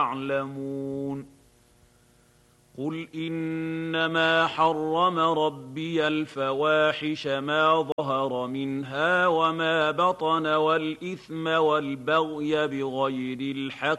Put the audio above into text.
يعلمون قل إنما حرم ربي الفواحش ما ظهر منها وما بطن والإثم والبغي بغير الحق